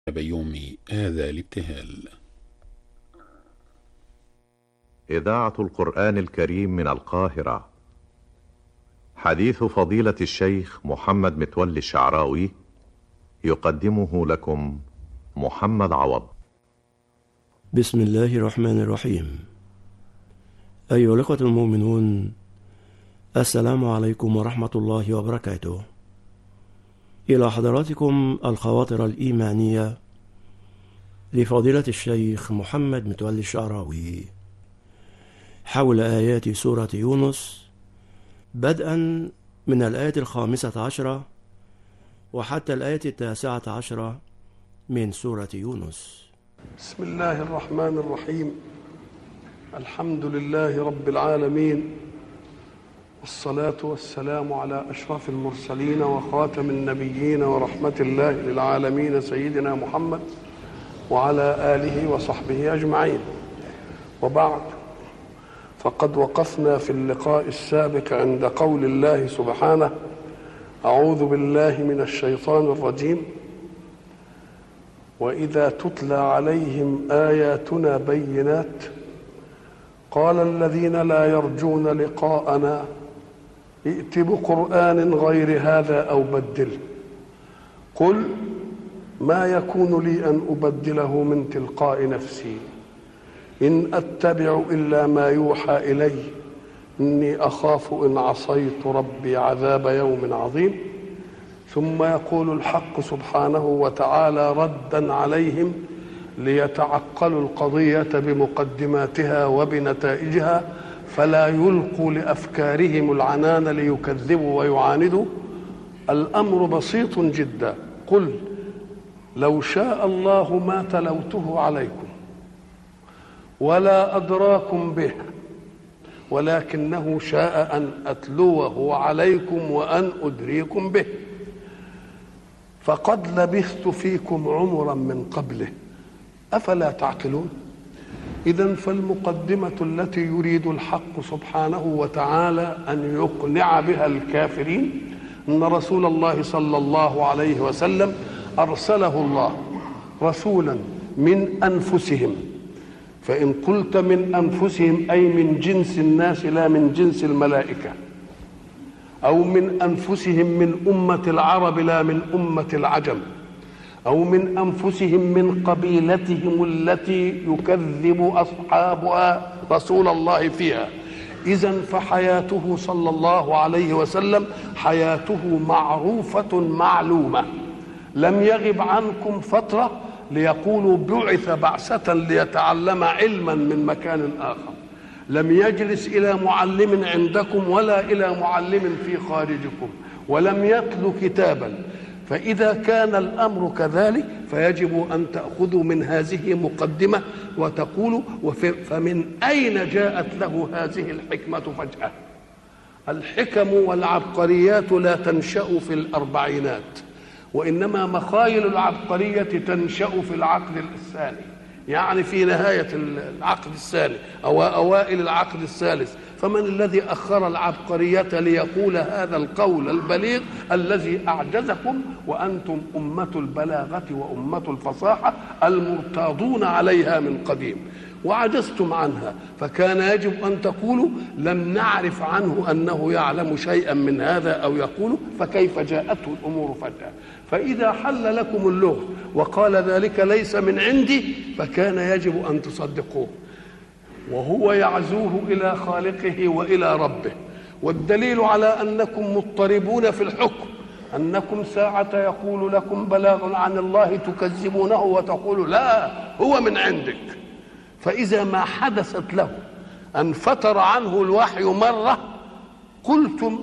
بيوم هذا الابتهال. إذاعة القرآن الكريم من القاهرة. حديث فضيلة الشيخ محمد متولي الشعراوي يقدمه لكم محمد عوض. بسم الله الرحمن الرحيم. أيها الأخوة المؤمنون، السلام عليكم ورحمة الله وبركاته. إلى حضراتكم الخواطر الإيمانية لفضيلة الشيخ محمد متولي الشعراوي حول آيات سورة يونس، بدءا من الآية 15 وحتى الآية 19 من سورة يونس. بسم الله الرحمن الرحيم. الحمد لله رب العالمين، والصلاة والسلام على أشرف المرسلين وخاتم النبيين ورحمة الله للعالمين سيدنا محمد وعلى آله وصحبه أجمعين، وبعد، فقد وقفنا في اللقاء السابق عند قول الله سبحانه: أعوذ بالله من الشيطان الرجيم: وإذا تتلى عليهم آياتنا بينات قال الذين لا يرجون لقاءنا ائت بقرآن غير هذا أو بدله قل ما يكون لي أن أبدله من تلقاء نفسي إن أتبع إلا ما يوحى إلي إني أخاف إن عصيت ربي عذاب يوم عظيم. ثم يقول الحق سبحانه وتعالى ردا عليهم ليتعقلوا القضية بمقدماتها وبنتائجها، فلا يلقوا لأفكارهم العنان ليكذبوا ويعاندوا. الأمر بسيط جدا: قل لو شاء الله ما تلوته عليكم ولا أدراكم به ولكنه شاء أن أتلوه عليكم وأن أدريكم به فقد لبثت فيكم عمرا من قبله أفلا تعقلون. إذن فالمقدمة التي يريد الحق سبحانه وتعالى أن يقنع بها الكافرين أن رسول الله صلى الله عليه وسلم أرسله الله رسولا من أنفسهم. فإن قلت من أنفسهم أي من جنس الناس لا من جنس الملائكة، أو من أنفسهم من أمة العرب لا من أمة العجم، أو من أنفسهم من قبيلتهم التي يكذب أصحابها رسول الله فيها. إذن فحياته صلى الله عليه وسلم حياته معروفة معلومة، لم يغب عنكم فترة ليقولوا بعث بعثة ليتعلم علما من مكان آخر، لم يجلس إلى معلم عندكم ولا إلى معلم في خارجكم، ولم يتلو كتابا. فإذا كان الأمر كذلك فيجب أن تأخذوا من هذه مقدمة وتقولوا فمن أين جاءت له هذه الحكمة فجأة؟ الحكم والعبقريات لا تنشأ في الأربعينات، وإنما مخايل العبقرية تنشأ في العقد الثاني، يعني في نهاية العقد الثاني أو أوائل العقد الثالث. فمن الذي أخر العبقرية ليقول هذا القول البليغ الذي أعجزكم وأنتم أمة البلاغة وأمة الفصاحة المرتاضون عليها من قديم، وعجزتم عنها؟ فكان يجب أن تقولوا لم نعرف عنه أنه يعلم شيئا من هذا أو يقول، فكيف جاءته الأمور فجأة؟ فإذا حل لكم اللغة وقال ذلك ليس من عندي فكان يجب أن تصدقوه، وهو يعزوه إلى خالقه وإلى ربه. والدليل على أنكم مضطربون في الحكم أنكم ساعة يقول لكم بلاغ عن الله تكذبونه وتقول لا هو من عندك، فإذا ما حدثت له أن فتر عنه الوحي مرة قلتم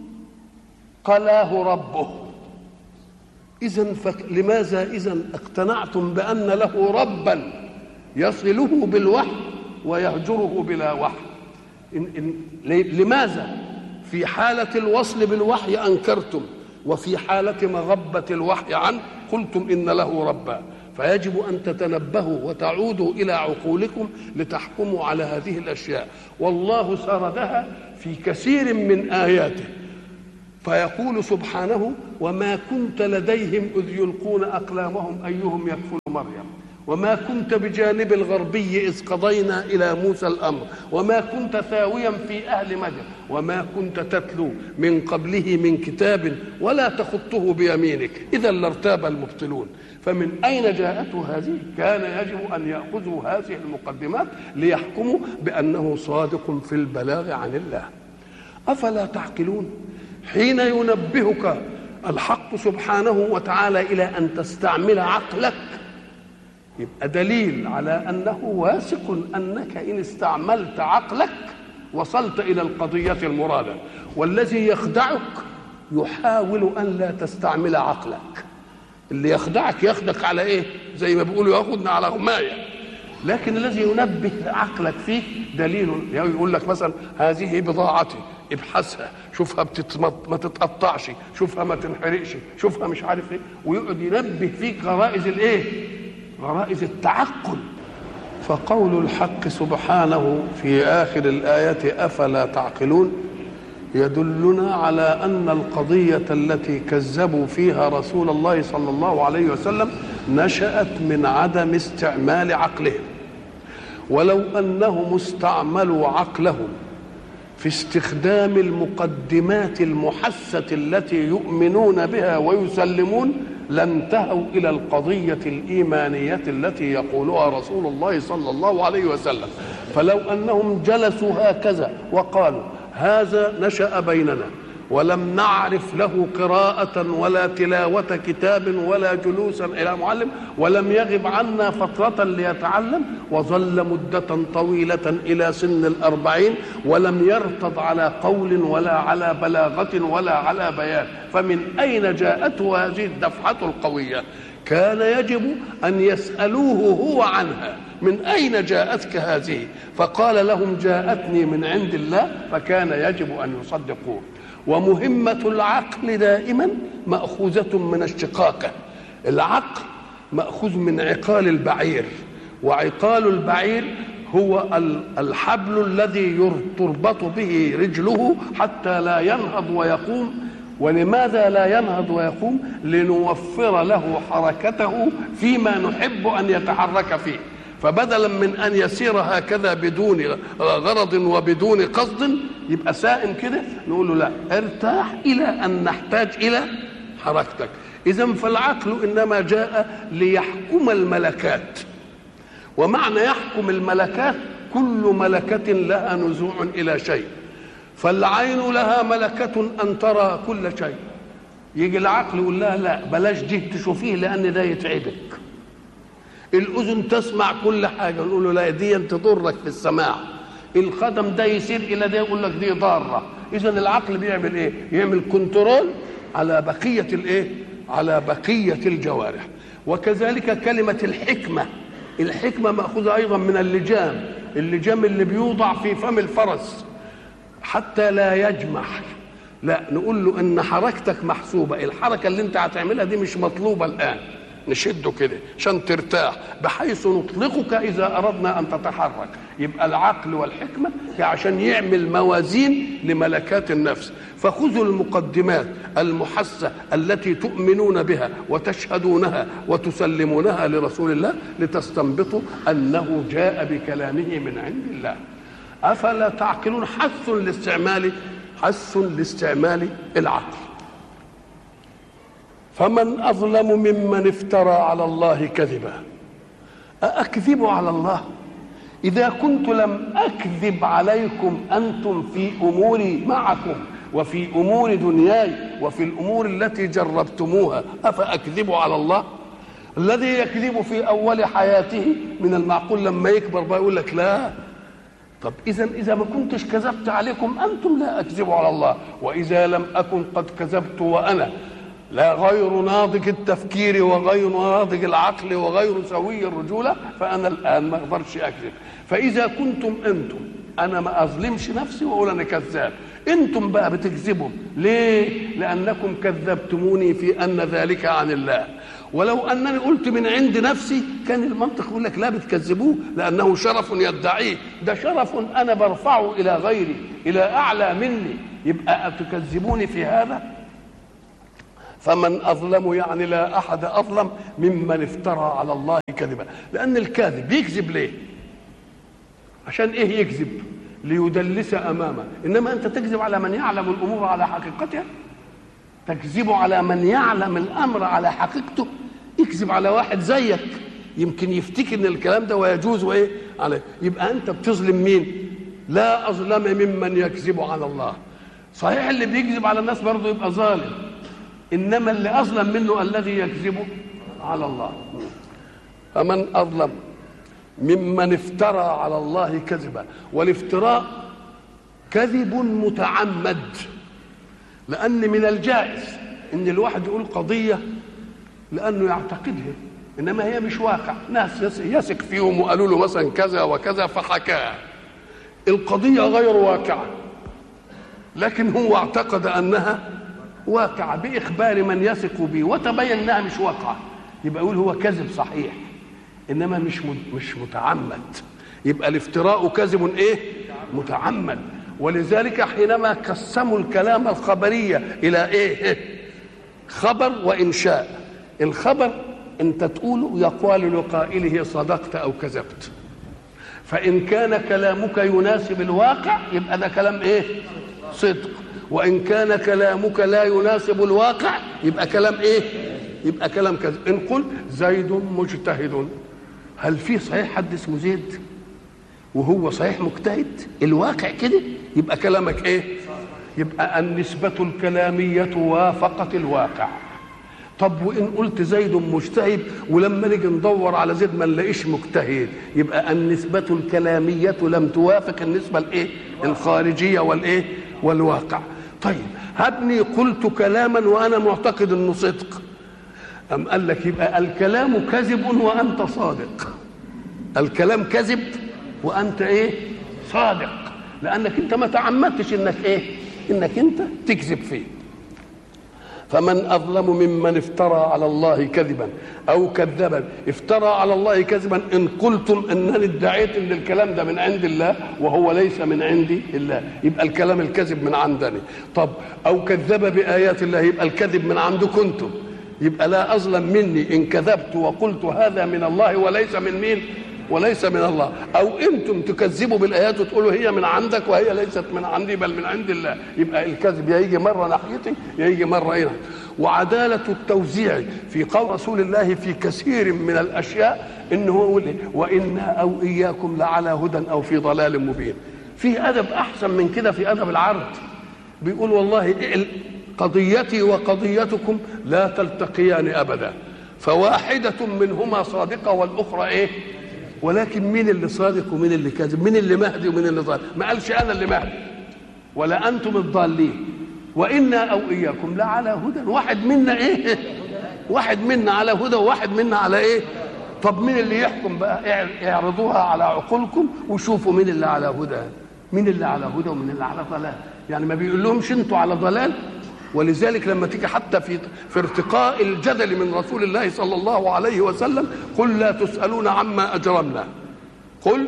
قلاه ربه. إذن لماذا إذن اقتنعتم بأن له ربا يصله بالوحي ويهجره بلا وحي؟ لماذا في حالة الوصل بالوحي أنكرتم وفي حالة مغبة الوحي عنه قلتم إن له ربا؟ فيجب أن تتنبهوا وتعودوا إلى عقولكم لتحكموا على هذه الأشياء، والله سردها في كثير من آياته. فيقول سبحانه: وما كنت لديهم إذ يلقون أقلامهم أيهم يكفل مريم، وما كنت بجانب الغربي إذ قضينا إلى موسى الأمر، وما كنت ثاويا في أهل مدين، وما كنت تتلو من قبله من كتاب ولا تخطه بيمينك إذا لارتاب المبطلون. فمن أين جاءته هذه؟ كان يجب أن يأخذوا هذه المقدمات ليحكموا بأنه صادق في البلاغ عن الله. أفلا تعقلون؟ حين ينبهك الحق سبحانه وتعالى إلى أن تستعمل عقلك يبقى دليل على أنه واثق أنك إن استعملت عقلك وصلت إلى القضية المرادة، والذي يخدعك يحاول أن لا تستعمل عقلك. اللي يخدعك على إيه؟ زي ما بيقولوا ياخدنا على غماية. لكن الذي ينبه عقلك فيه دليل، يقول لك مثلا هذه بضاعتي ابحثها، شوفها ما تتقطعش، شوفها ما تنحرقش، شوفها مش عارف ايه، ويقعد ينبه فيك غرائز الايه؟ غرائز التعقل. فقول الحق سبحانه في آخر الآية أفلا تعقلون يدلنا على أن القضية التي كذبوا فيها رسول الله صلى الله عليه وسلم نشأت من عدم استعمال عقلهم. ولو أنهم استعملوا عقلهم في استخدام المقدمات المحسة التي يؤمنون بها ويسلمون لانتهوا إلى القضية الإيمانية التي يقولها رسول الله صلى الله عليه وسلم. فلو أنهم جلسوا هكذا وقالوا هذا نشأ بيننا ولم نعرف له قراءة ولا تلاوة كتاب ولا جلوسا إلى معلم، ولم يغب عنا فترة ليتعلم، وظل مدة طويلة إلى سن 40 ولم يرتض على قول ولا على بلاغة ولا على بيان، فمن أين جاءته هذه الدفعة القوية؟ كان يجب أن يسألوه هو عنها، من أين جاءتك هذه؟ فقال لهم جاءتني من عند الله، فكان يجب أن يصدقوه. ومهمة العقل دائما مأخوذة من الشقاقة. العقل مأخوذ من عقال البعير، وعقال البعير هو الحبل الذي تربط به رجله حتى لا ينهض ويقوم. ولماذا لا ينهض ويقوم؟ لنوفر له حركته فيما نحب أن يتحرك فيه. فبدلا من أن يسير هكذا بدون غرض وبدون قصد يبقى سائم كده، نقول له لا، ارتاح إلى أن نحتاج إلى حركتك. إذن فالعقل إنما جاء ليحكم الملكات، ومعنى يحكم الملكات كل ملكة لها نزوع إلى شيء. فالعين لها ملكة أن ترى كل شيء، يجي العقل يقول لها لا بلاش دي تشوفيه لأن ده يتعبك. الأذن تسمع كل حاجة، نقول له لا دي تضرك في السماع. القدم ده يسير إلى ده، يقول لك دي ضارة. إذن العقل بيعمل إيه؟ يعمل كنترول على بقية الإيه؟ على بقية الجوارح. وكذلك كلمة الحكمة، الحكمة مأخوذة أيضا من اللجام، اللجام اللي بيوضع في فم الفرس حتى لا يجمح. لا، نقول له ان حركتك محسوبه، الحركه اللي انت هتعملها دي مش مطلوبه الان، نشده كده عشان ترتاح بحيث نطلقك اذا اردنا ان تتحرك. يبقى العقل والحكمه عشان يعمل موازين لملكات النفس. فخذوا المقدمات المحسه التي تؤمنون بها وتشهدونها وتسلمونها لرسول الله لتستنبطوا انه جاء بكلامه من عند الله. أفلا تعقلون؟ حث لاستعمال العقل. فمن أظلم ممن افترى على الله كذبا. أأكذب على الله إذا كنت لم أكذب عليكم أنتم في أموري معكم وفي أمور دنياي وفي الأمور التي جربتموها؟ أفأكذب على الله؟ الذي يكذب في أول حياته من المعقول لما يكبر بقى يقول لك لا. طب إذا ما كنتش كذبت عليكم أنتم لا أكذب على الله، وإذا لم أكن قد كذبت وأنا لا غير ناضج التفكير وغير ناضج العقل وغير سوي الرجولة فأنا الآن ما أقدرش أكذب. فإذا كنتم أنتم، أنا ما أظلمش نفسي وأقول أنا كذاب، أنتم بقى بتكذبوا ليه؟ لأنكم كذبتموني في أن ذلك عن الله، ولو أنني قلت من عند نفسي كان المنطق يقول لك لا بتكذبوه لأنه شرف يدعيه، ده شرف أنا برفعه إلى غيري، إلى أعلى مني، يبقى أتكذبوني في هذا؟ فمن أظلم، يعني لا أحد أظلم ممن افترى على الله كذبا. لأن الكاذب بيكذب ليه؟ عشان إيه يكذب؟ ليدلس أمامه. إنما أنت تكذب على من يعلم الأمور على حقيقتها، تكذب على من يعلم الأمر على حقيقته. يكذب على واحد زيك يمكن يفتكر إن الكلام ده ويجوز وإيه عليه، يبقى أنت بتظلم مين؟ لا أظلم ممن يكذب على الله. صحيح اللي بيكذب على الناس برضه يبقى ظالم، إنما اللي أظلم منه الذي يكذب على الله. فمن أظلم ممن افترى على الله كذبا. والافتراء كذب متعمد، لأن من الجائز إن الواحد يقول قضية لأنه يعتقدها، إنما هي مش واقع، ناس يثق فيهم وقالوا له مثلا كذا وكذا فحكاها. القضية غير واقعة، لكن هو اعتقد أنها واقعة بإخبار من يثق به، وتبين أنها مش واقعة، يبقى يقول هو كذب صحيح، إنما مش متعمد. يبقى الافتراء كذب إيه؟ متعمد. ولذلك حينما قسموا الكلام الخبرية إلى إيه؟ خبر وإنشاء. الخبر أنت تقوله يقال لقائله صدقت أو كذبت، فإن كان كلامك يناسب الواقع يبقى ده كلام إيه؟ صدق. وإن كان كلامك لا يناسب الواقع يبقى كلام إيه؟ يبقى كلام كذب. إن قل زيد مجتهد، هل في صحيح حد اسمه زيد وهو صحيح مجتهد؟ الواقع كده، يبقى كلامك إيه؟ يبقى النسبة الكلامية وافقت الواقع. طب وإن قلت زيد مجتهد ولما نيجي ندور على زيد ما نلاقيش مجتهد، يبقى النسبة الكلامية لم توافق النسبة الإيه؟ الخارجية والإيه؟ والواقع. طيب هبني قلت كلاما وأنا معتقد إنه صدق، أم قال لك يبقى الكلام كذب وأنت صادق. الكلام كذب وأنت إيه؟ صادق، لأنك أنت ما تعمدتش إنك إيه؟ إنك أنت تكذب فيه. فمن أظلم ممن افترى على الله كذبا أو كذبا. افترى على الله كذبا إن قلتم أنني ادعيت إن الكلام ده من عند الله وهو ليس من عندي الله، يبقى الكلام الكذب من عندني. طب أو كذب بآيات الله، يبقى الكذب من عندكم انتم، يبقى لا أظلم مني إن كذبت وقلت هذا من الله وليس من مين؟ وليس من الله. أو أنتم تكذبوا بالآيات وتقولوا هي من عندك وهي ليست من عندي بل من عند الله، يبقى الكذب يجي مرة ناحيتي يجي مرة هنا. وعدالة التوزيع في قول رسول الله في كثير من الأشياء إنه هو وإنا أو إياكم لعلى هدى أو في ضلال مبين. في أدب أحسن من كده في أدب العرض، بيقول والله قضيتي وقضيتكم لا تلتقيان أبدا، فواحدة منهما صادقة والأخرى إيه؟ ولكن مين اللي صادق ومين اللي كاذب؟ مين اللي مهدي ومين اللي ضال؟ ما قالش أنا اللي مهدي ولا أنتم الضالين. وإنا أو إياكم لعلى هدى، واحد منا إيه؟ واحد منا على هدى وواحد منا على إيه؟ طب مين اللي يحكم بقى؟ اعرضوها على عقولكم وشوفوا مين اللي على هدى، مين اللي على هدى ومين اللي على ضلال. يعني ما بيقول لهمش انتوا على ضلال. ولذلك لما تيجي حتى في ارتقاء الجدل من رسول الله صلى الله عليه وسلم قل لا تسألون عما أجرمنا، قل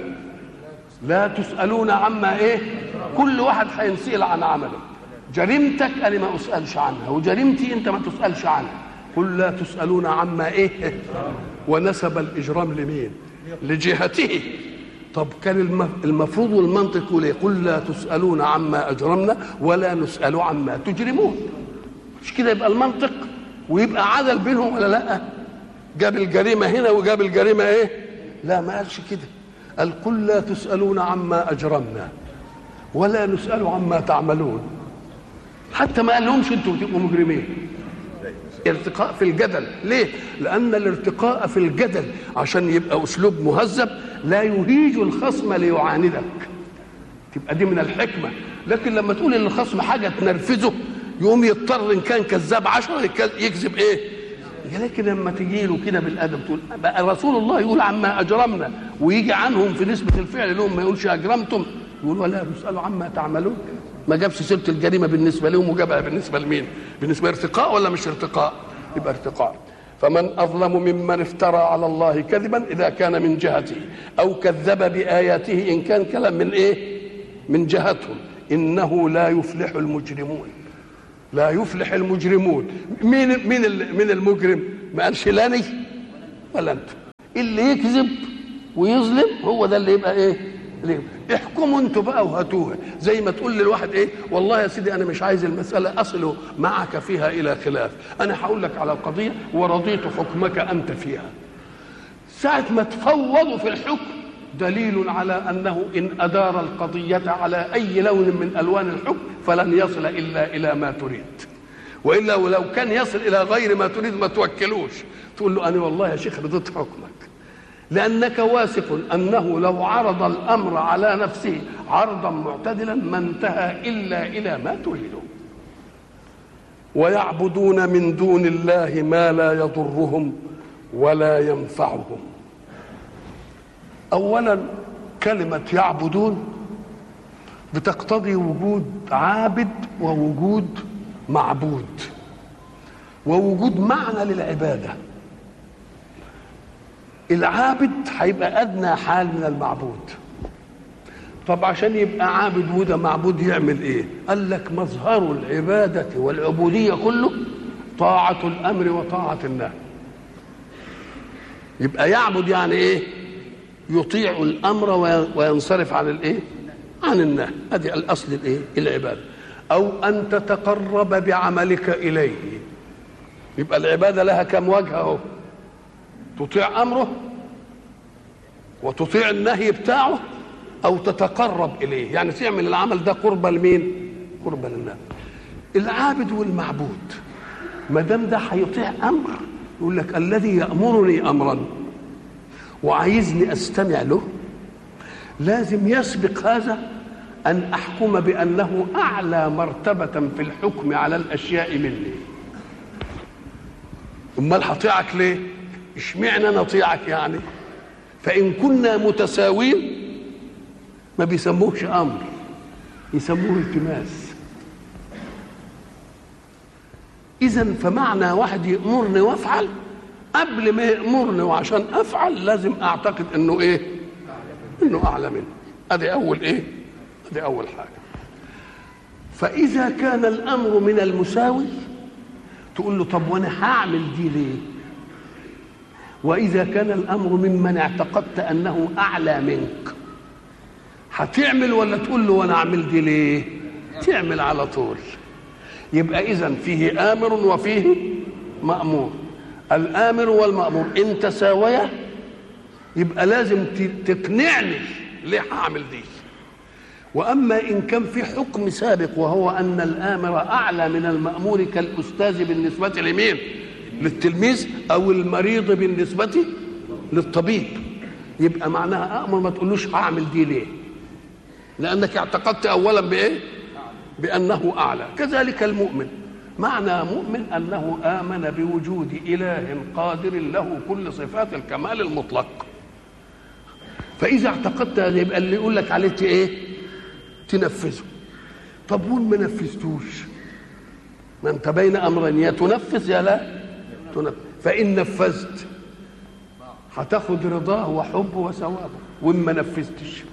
لا تسألون عما إيه؟ كل واحد هينسأل عن عمله. جريمتك أنا ما أسألش عنها وجريمتي أنت ما تسألش عنها. قل لا تسألون عما إيه؟ ونسب الإجرام لمين؟ لجهته. طب كان المفروض والمنطق يقول ايه؟ قل لا تسألون عما أجرمنا ولا نسأل عما تجرمون. مش كده يبقى المنطق ويبقى عدل بينهم ولا لا؟ جاب الجريمة هنا وجاب الجريمة ايه؟ لا ما قالش كده، قال قل لا تسألون عما أجرمنا ولا نسأل عما تعملون. حتى ما قال لهمش انتوا بتبقوا مجرمين. ارتقاء في الجدل. ليه؟ لأن الارتقاء في الجدل عشان يبقى أسلوب مهذب لا يهيج الخصم ليعاندك، تبقى دي من الحكمة. لكن لما تقول للخصم حاجة تنرفزه يقوم يضطر إن كان كذاب 10 يكذب إيه؟ لكن لما تجي له كده بالأدب تقول بقى رسول الله يقول عما أجرمنا ويجي عنهم في نسبة الفعل لهم ما يقولش أجرمتم، يقول ولا نسألوا عما تعملون. ما جابش سيرة الجريمة بالنسبة لهم وجابها بالنسبة لمين؟ بالنسبة ارتقاء ولا مش ارتقاء؟ يبقى ارتقاء. فمن أظلم ممن افترى على الله كذبا إذا كان من جهته أو كذب بآياته إن كان كلام من إيه؟ من جهتهم. إنه لا يفلح المجرمون. لا يفلح المجرمون. مين المجرم؟ ما قالش لاني ولا أنت. اللي يكذب ويظلم هو ده اللي يبقى إيه؟ احكموا انتوا بقى وهاتوها. زي ما تقول للواحد ايه، والله يا سيدي انا مش عايز المساله اصل معك فيها الى خلاف، انا هقول لك على القضيه ورضيت حكمك انت فيها. ساعه ما تفوضوا في الحكم دليل على انه ان ادار القضيه على اي لون من الوان الحكم فلن يصل الا الى ما تريد، والا ولو كان يصل الى غير ما تريد ما توكلوش، تقول له انا والله يا شيخ رضيت حكمك، لأنك واثق أنه لو عرض الأمر على نفسه عرضا معتدلا ما انتهى إلا إلى ما تريده. ويعبدون من دون الله ما لا يضرهم ولا ينفعهم. أولا كلمة يعبدون بتقتضي وجود عابد ووجود معبود ووجود معنى للعبادة. العابد هيبقى أدنى حال من المعبود. طب عشان يبقى عابد وده معبود يعمل ايه؟ قال لك مظهر العبادة والعبودية كله طاعة الأمر وطاعة النهي. يبقى يعبد يعني ايه؟ يطيع الأمر وينصرف عن الايه؟ عن النهي. ادي الأصل الايه؟ العبادة. أو أن تتقرب بعملك إليه. يبقى العبادة لها كم وجه اهو؟ تطيع أمره وتطيع النهي بتاعه أو تتقرب إليه، يعني تعمل العمل ده قربة لمين؟ قربة لله. العابد والمعبود ما دام ده هيطيع أمر يقول لك الذي يأمرني أمرا وعايزني أستمع له لازم يسبق هذا أن أحكم بأنه أعلى مرتبة في الحكم على الأشياء مني. أمال هطيعك ليه؟ اشمعنى نطيعك يعني؟ فإن كنا متساوين ما بيسموهش أمر، يسموه التماس. إذن فمعنى واحد يأمرني وأفعل قبل ما يأمرني وعشان أفعل لازم أعتقد إنه إيه؟ إنه أعلى منه. أدي أول إيه؟ أدي أول حاجة. فإذا كان الأمر من المساوي تقول له طب وأنا هعمل دي ليه؟ وإذا كان الأمر ممن اعتقدت أنه أعلى منك هتعمل ولا تقول له وأنا أعمل دي ليه؟ تعمل على طول. يبقى إذن فيه آمر وفيه مأمور. الآمر والمأمور إن تساويا يبقى لازم تقنعني ليه هعمل دي. وأما إن كان في حكم سابق وهو أن الآمر أعلى من المأمور كالأستاذ بالنسبة لمين؟ للتلميذ أو المريض بالنسبة للطبيب، يبقى معناها أمر ما تقولوش هعمل دي ليه؟ لأنك اعتقدت أولا بإيه؟ بأنه أعلى. كذلك المؤمن، معنى مؤمن أنه آمن بوجود إله قادر له كل صفات الكمال المطلق. فإذا اعتقدت هذا يبقى اللي يقول لك عليه إيه؟ تنفذه. طب وين ما نفذتوش؟ ما أنت بين أمرين، يا تنفذ يا لا تنفذ. فإن نفذت هتاخد رضاه وحبه وثوابه، وإن ما نفذتش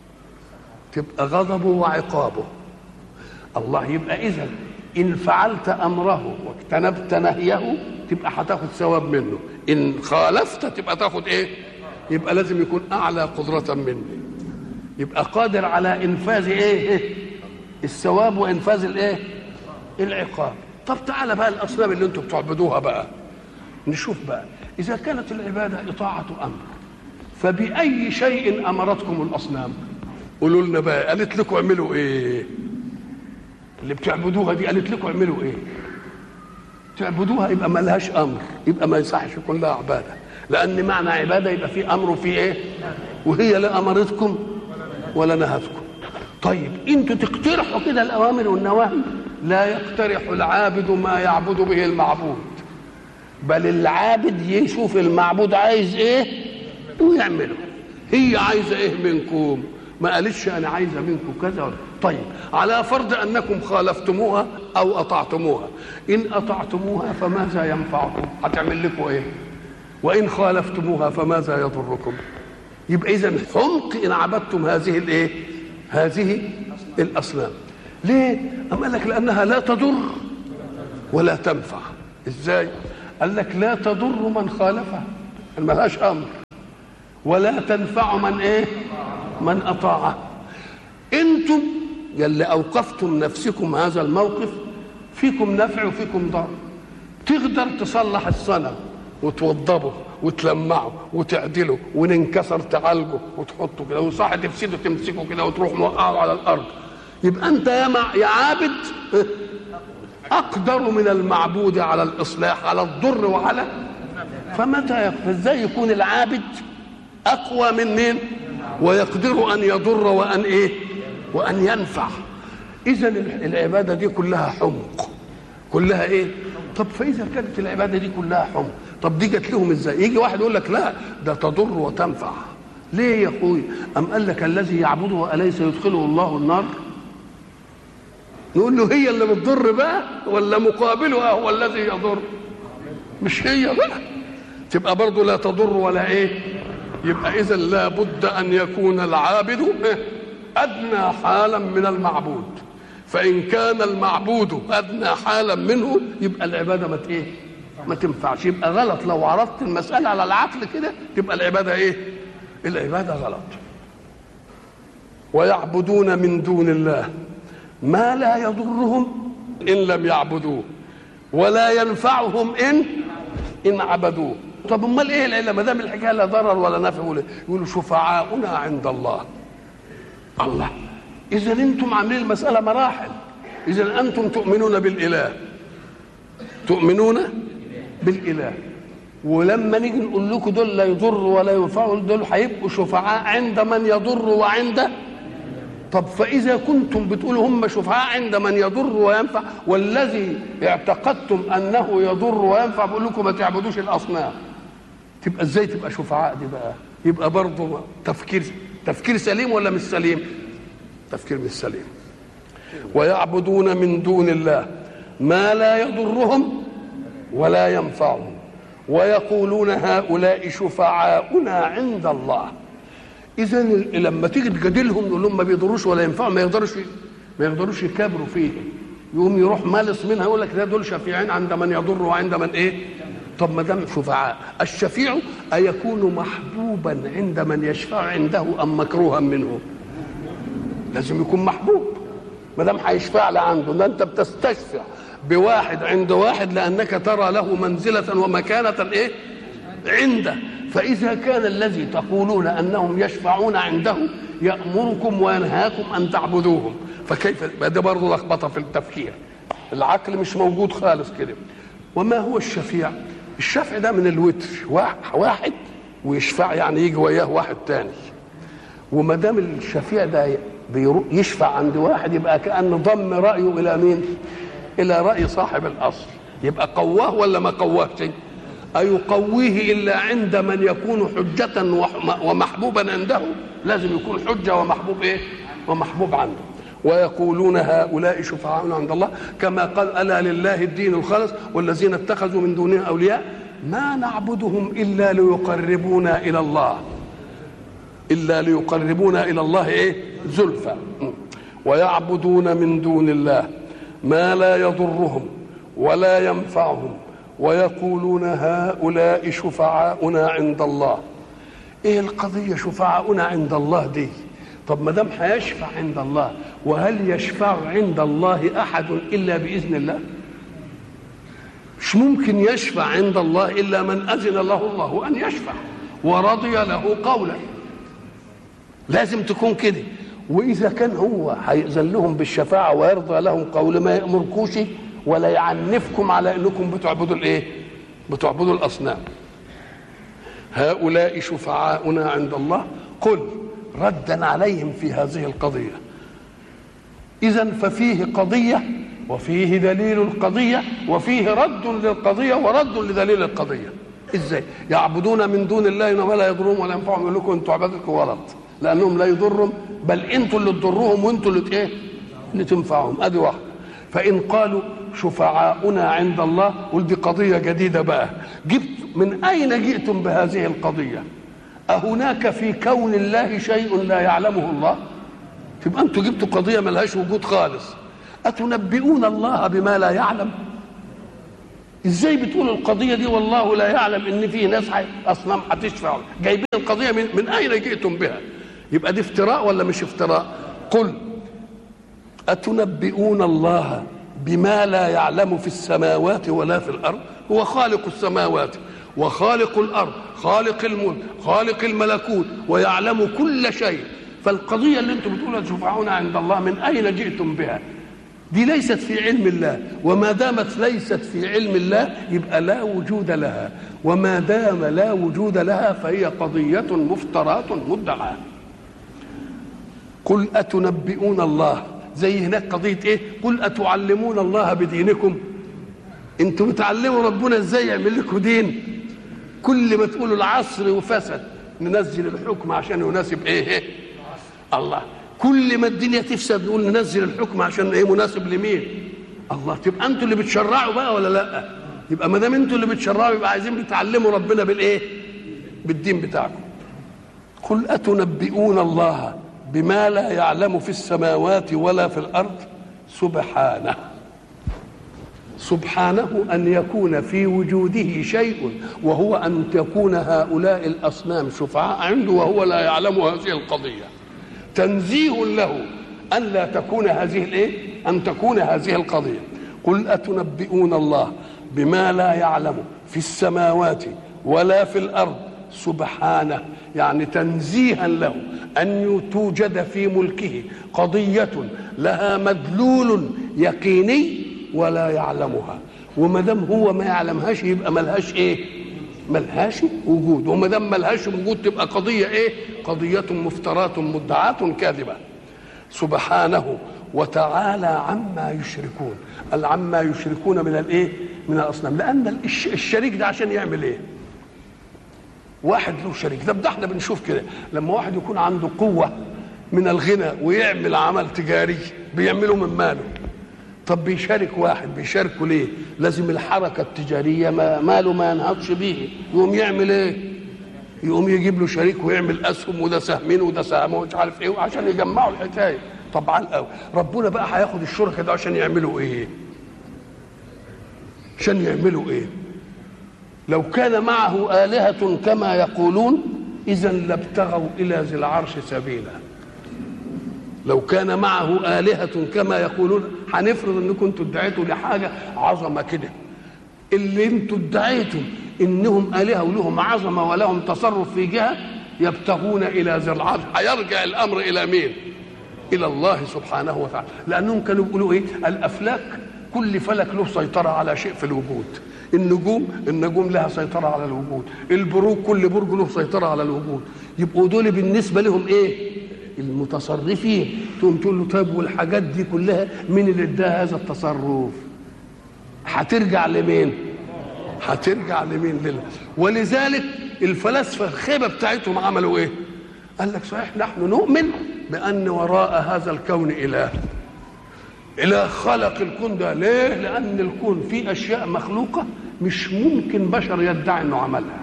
تبقى غضبه وعقابه. الله. يبقى إذن إن فعلت أمره واجتنبت نهيه تبقى هتاخد ثواب منه، إن خالفت تبقى تاخد إيه؟ يبقى لازم يكون أعلى قدرة مني، يبقى قادر على إنفاذ إيه؟ الثواب وإنفاذ الإيه؟ العقاب. طب تعالى بقى الأصنام اللي أنتم بتعبدوها بقى نشوف بقى إذا كانت العبادة إطاعة أمر فبأي شيء أمرتكم الأصنام؟ قولوا لنا بقى، قالت لكم اعملوا إيه؟ اللي بتعبدوها دي قالت لكم اعملوا إيه؟ تعبدوها يبقى ما لهاش أمر، يبقى ما يصحش يكون لها عبادة، لأن معنى عبادة يبقى في أمر وفي إيه؟ وهي لا أمرتكم ولا نهتكم. طيب أنتوا تقترحوا كده الأوامر والنواهي، لا يقترح العابد ما يعبد به المعبود، بل العابد يشوف المعبود عايز إيه ويعمله. هي عايزة إيه منكم؟ ما قالتش أنا عايزة منكم كذا. طيب على فرض أنكم خالفتموها أو أطعتموها. إن أطعتموها فماذا ينفعكم؟ هتعمل لكم إيه؟ وإن خالفتموها فماذا يضركم؟ يبقى إذن حمق إن عبدتم هذه الإيه؟ هذه الأصنام. ليه؟ أم قال لك لأنها لا تضر ولا تنفع. إزاي؟ قال لك لا تضر من خالفها، ما لهاش أمر، ولا تنفع من إيه؟ من أطاعه. أنتم يلي أوقفتم نفسكم هذا الموقف فيكم نفع وفيكم ضر. تقدر تصلح الصنم وتوضبه وتلمعه وتعدله، وننكسر تعالجه وتحطه كده، وصح تفسده تمسكه كده وتروح موقعه على الأرض. يبقى أنت يا عابد أقدر من المعبود على الإصلاح، على الضر وعلى ازاي يكون العابد أقوى من مين ويقدر أن يضر وأن إيه وأن ينفع؟ إذا العبادة دي كلها حمق، كلها إيه؟ طب فإذا كانت العبادة دي كلها حمق، طب دي جت لهم إزاي؟ يجي واحد يقول لك لا ده تضر وتنفع. ليه يا أخوي؟ أم قال لك الذي يعبده أليس يدخله الله النار؟ نقول له هي اللي بتضر بقى ولا مقابلها هو الذي يضر؟ مش هي بقى، تبقى برضه لا تضر ولا ايه. يبقى اذا لابد ان يكون العابد ادنى حالا من المعبود، فان كان المعبود ادنى حالا منه يبقى العباده ما تنفعش. يبقى غلط لو عرضت المساله على العقل كده، تبقى العباده ايه؟ العباده غلط. ويعبدون من دون الله ما لا يضرهم إن لم يعبدوه ولا ينفعهم إن عبدوه. طب امال ايه العله ما دام الحكايه لا ضرر ولا نفع؟ يقولوا شفعاؤنا عند الله. الله، اذا انتم عاملين المساله مراحل. اذا انتم تؤمنون بالاله، تؤمنون بالاله، ولما نيجي نقول لكم دول لا يضر ولا ينفعوا، دول هيبقوا شفعاء عند من يضر وعند. طب فإذا كنتم بتقولوا هم شفعاء عند من يضر وينفع، والذي اعتقدتم أنه يضر وينفع بقول لكم ما تعبدوش الأصنام، تبقى إزاي تبقى شفعاء دي بقى؟ يبقى برضه تفكير سليم ولا مش سليم؟ تفكير مش سليم. ويعبدون من دون الله ما لا يضرهم ولا ينفعهم ويقولون هؤلاء شفعاؤنا عند الله. إذا لما تيجي تجادلهم نقول لهم ما بيضروش ولا ينفعوا، ما يقدروش يكابروا فيه، يقوم يروح مالص منها يقول لك ده دول شفيعين عند من يضر وعند من ايه؟ طب ما دام شفعاء، الشفيع أيكون محبوبا عند من يشفع عنده أم مكروها منه؟ لازم يكون محبوب ما دام هيشفع لعنده. ده أنت بتستشفع بواحد عند واحد لأنك ترى له منزلة ومكانة ايه؟ عنده. فإذا كان الذي تقولون أنهم يشفعون عنده يأمركم وينهاكم أن تعبدوهم، فكيف؟ ده برضه لخبطة في التفكير، العقل مش موجود خالص كده. وما هو الشفيع؟ الشفع ده من الوتر، واحد ويشفع يعني يجي وياه واحد تاني. وما دام الشفيع ده يشفع عند واحد يبقى كأنه ضم رأيه إلى مين؟ إلى رأي صاحب الأصل. يبقى قواه ولا ما قواهش؟ أيقويه إلا عند من يكون حجة ومحبوبا عنده؟ لازم يكون حجة ومحبوب إيه؟ ومحبوب عنده. ويقولون هؤلاء شفعاؤنا عند الله، كما قال ألا لله الدين الخالص والذين اتخذوا من دونه أولياء ما نعبدهم إلا ليقربونا إلى الله إيه؟ زلفى. ويعبدون من دون الله ما لا يضرهم ولا ينفعهم ويقولون هؤلاء شفعاؤنا عند الله. ايه القضيه شفعاؤنا عند الله دي؟ طب ما دام هيشفع عند الله، وهل يشفع عند الله احد الا باذن الله؟ مش ممكن يشفع عند الله الا من اذن له الله ان يشفع ورضي له قولا، لازم تكون كده. واذا كان هو هيأذن لهم بالشفاعه ويرضى لهم قول، ما يأمركوش ولا يعنفكم على انكم بتعبدوا الايه؟ بتعبدوا الاصنام. هؤلاء شفعاؤنا عند الله. قل ردا عليهم في هذه القضيه. اذا ففيه قضيه وفيه دليل القضيه وفيه رد للقضيه ورد لدليل القضيه. ازاي؟ يعبدون من دون الله ما لا يضرهم ولا ينفعهم، يقول لكم انتوا عبادتكم غلط لانهم لا يضرهم، بل انتوا اللي تضروهم وانتوا اللي ايه؟ اللي تنفعهم. ادي واحد. فإن قالوا شفعاؤنا عند الله، قل دي قضية جديدة بقى، جبت من أين جئتم بهذه القضية؟ أهناك في كون الله شيء لا يعلمه الله؟ تبقى أنتوا جبتوا قضية ملهاش وجود خالص. أتنبئون الله بما لا يعلم؟ إزاي بتقولوا القضية دي والله لا يعلم إن في ناس أصنام هتشفع؟ جايبين القضية من أين جئتم بها؟ يبقى دي افتراء ولا مش افتراء؟ قل أتنبئون الله بما لا يعلم في السماوات ولا في الأرض؟ هو خالق السماوات وخالق الأرض، خالق الملك، خالق الملكوت، ويعلم كل شيء. فالقضية اللي انتم بتقولوا تشفعون عند الله من أين جئتم بها؟ دي ليست في علم الله، وما دامت ليست في علم الله يبقى لا وجود لها، وما دام لا وجود لها فهي قضية مفترات مدعاة. قل أتنبئون الله، زي هناك قضية ايه؟ قل أتعلمون الله بدينكم. انتوا بتعلموا ربنا ازاي يعمل لكم دين؟ كل ما تقولوا العصر وفسد ننزل الحكم عشان يناسب ايه؟ الله. كل ما الدنيا تفسد نقول ننزل الحكم عشان ايه؟ مناسب لمين؟ الله. تبقى انتوا اللي بتشرعوا بقى ولا لا؟ يبقى ما دام انتوا اللي بتشرعوا يبقى عايزين بتعلموا ربنا بالايه؟ بالدين بتاعكم. قل أتنبئون الله بما لا يعلم في السماوات ولا في الأرض سبحانه. سبحانه أن يكون في وجوده شيء وهو أن تكون هؤلاء الأصنام شفعاء عنده وهو لا يعلم هذه القضية. تنزيه له أن لا تكون هذه الإيه؟ أن تكون هذه القضية. قل أتنبئون الله بما لا يعلم في السماوات ولا في الأرض سبحانه، يعني تنزيها له أن توجد في ملكه قضية لها مدلول يقيني ولا يعلمها، وما دام هو ما يعلمهاش يبقى ملهاش ايه؟ ملهاش وجود، وما دام ملهاش وجود تبقى قضية ايه؟ قضية مفترات مدعاة كاذبة. سبحانه وتعالى عما يشركون. عما يشركون من الايه؟ من الاصنام. لان الشريك ده عشان يعمل ايه؟ واحد له شريك، ده احنا بنشوف كده لما واحد يكون عنده قوة من الغنى ويعمل عمل تجاري بيعمله من ماله. طب بيشارك واحد، بيشاركه ليه؟ لازم الحركة التجارية ماله ما ينهضش بيه، يقوم يعمل ايه؟ يقوم يجيب له شريك ويعمل اسهم، وده سهمين وده سهم ومش عارف ايه، عشان يجمعوا الحكايه. طبعا قوي ربنا بقى هياخد الشركه ده عشان يعملوا ايه؟ عشان يعملوا ايه؟ لو كان معه آلهة كما يقولون إذا لابتغوا إلى ذي العرش سبيلا. لو كان معه آلهة كما يقولون، هنفرض انكم انتوا ادعيتوا لحاجة عظمة كده، اللي انتوا ادعيتوا انهم آلهة ولهم عظمة ولهم تصرف في جهة، يبتغون إلى ذي العرش، هيرجع الأمر إلى مين؟ إلى الله سبحانه وتعالى. لأنهم كانوا بيقولوا إيه؟ الأفلاك كل فلك له سيطرة على شيء في الوجود. النجوم لها سيطرة على الوجود، البروج كل برج له سيطرة على الوجود. يبقوا دول بالنسبة لهم ايه؟ المتصرفين. تقوم تقول له طيب والحاجات دي كلها مين اللي اداها هذا التصرف؟ هترجع لمين؟ هترجع لمين؟ لله. ولذلك الفلاسفة الخيبة بتاعتهم عملوا ايه؟ قال لك صحيح نحن نؤمن بأن وراء هذا الكون إله خلق الكون ده. ليه؟ لأن الكون فيه أشياء مخلوقة مش ممكن بشر يدعي أنه عملها.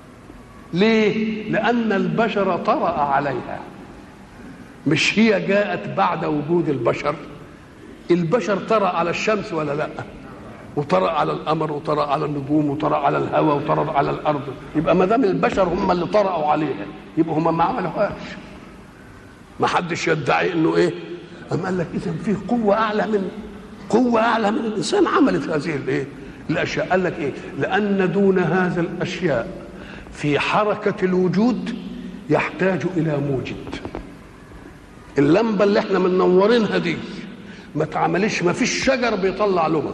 ليه؟ لأن البشر طرأ عليها، مش هي جاءت بعد وجود البشر. البشر طرأ على الشمس ولا لا؟ وطرأ على القمر وطرأ على النجوم وطرأ على الهواء وطرأ على الأرض. يبقى ما دام البشر هم اللي طرأوا عليها يبقى هم ما عملوهاش. ما حدش يدعي انه ايه؟ أم قال لك إذا في قوة أعلى من الإنسان عملت هذه الإيه؟ الأشياء. قال لك إيه؟ لأن دون هذا الأشياء في حركة الوجود يحتاج إلى موجد. اللمبة اللي إحنا منورينها دي ما تعملش، ما فيش شجر بيطلع لمط،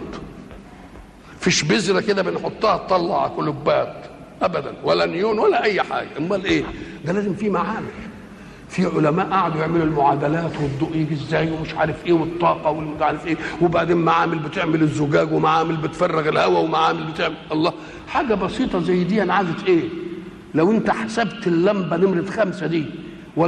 فيش بذرة كده بنحطها تطلع كلوبات أبدا، ولا نيون ولا أي حاجة. أمال إيه؟ ده لازم في معامل. في علماء قعدوا يعملوا المعادلات والضوء يجي ازاي ومش عارف ايه والطاقه والمش عارف ايه، وبعدين معامل بتعمل الزجاج ومعامل بتفرغ الهواء ومعامل بتعمل الله. حاجه بسيطه زي دي انا عايزه ايه؟ لو انت حسبت اللمبه نمره 5 دي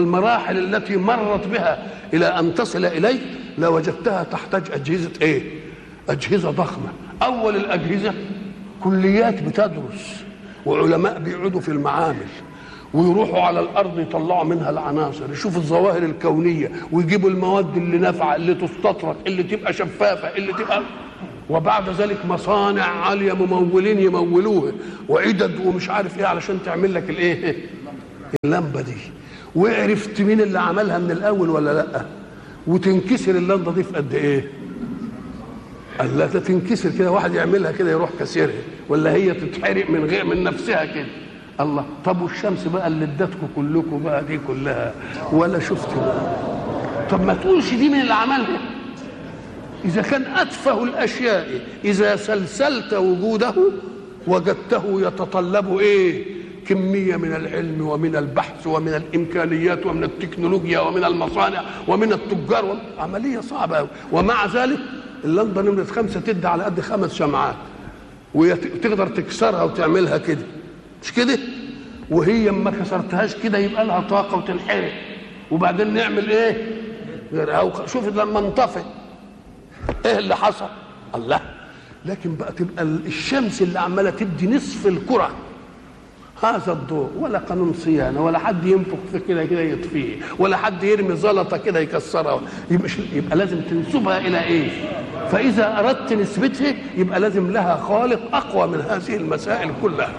والمراحل التي مرت بها الى ان تصل اليك لوجدتها تحتاج اجهزه ايه؟ أجهزة ضخمة. أول الأجهزة كليات بتدرس وعلماء بيقعدوا في المعامل ويروحوا على الأرض يطلعوا منها العناصر، يشوفوا الظواهر الكونية ويجيبوا المواد اللي نافعة اللي تستطرق اللي تبقى شفافة اللي تبقى، وبعد ذلك مصانع عالية ممولين يمولوها وعدد ومش عارف ايه علشان تعمل لك الايه اللمبة دي. وعرفت مين اللي عملها من الأول ولا لأ؟ وتنكسر اللمبة دي في قد ايه؟ قال لا تنكسر كده، واحد يعملها كده يروح كسرها، ولا هي تتحرق من غير من نفسها كده. الله، طب والشمس بقى اللي ادتكم كلكم بقى دي كلها ولا شفتوا بقى؟ طب ما تقولش دي من اللي عملها. إذا كان أتفه الأشياء إذا سلسلت وجوده وجدته يتطلب إيه؟ كمية من العلم ومن البحث ومن الإمكانيات ومن التكنولوجيا ومن المصانع ومن التجار عملية صعبة أوي. ومع ذلك اللمبة نمرة 5 تدي على قد 5 شمعات وتقدر تكسرها وتعملها كده، مش كده؟ وهي ما كسرتهاش كده يبقى لها طاقة وتنحرق، وبعدين نعمل إيه؟ شوف لما انطفئ ايه اللي حصل؟ الله. لكن بقى تبقى الشمس اللي عماله تدي نصف الكره هذا الضوء، ولا قانون صيانه ولا حد ينفخ في كده يطفيه ولا حد يرمي زلطه كده يكسرها، يبقى لازم تنسبها الى ايه؟ فاذا اردت نسبتها يبقى لازم لها خالق اقوى من هذه المسائل كلها.